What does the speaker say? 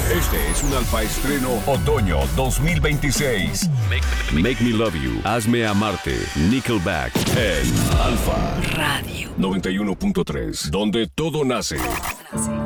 Este es un Alfa Estreno Otoño 2026. Make Me Love You, Hazme Amarte, Nickelback, en Alfa Radio 91.3, donde todo nace.